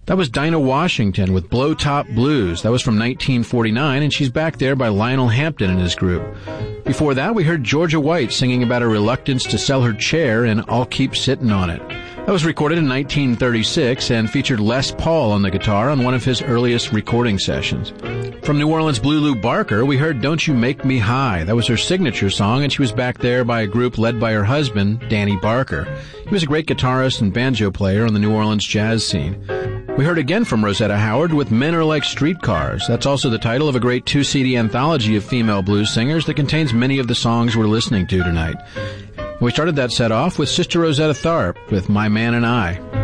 That was Dinah Washington with Blow Top Blues. That was from 1949, and She's Back There by Lionel Hampton and his group. Before that, we heard Georgia White singing about her reluctance to sell her chair in I'll Keep Sittin' on It. That was recorded in 1936 and featured Les Paul on the guitar on one of his earliest recording sessions. From New Orleans' Blue Lou Barker, we heard Don't You Make Me High. That was her signature song, and she was backed there by a group led by her husband, Danny Barker. He was a great guitarist and banjo player on the New Orleans jazz scene. We heard again from Rosetta Howard with Men Are Like Streetcars. That's also the title of a great 2-CD anthology of female blues singers that contains many of the songs we're listening to tonight. We started that set off with Sister Rosetta Tharpe with My Man and I.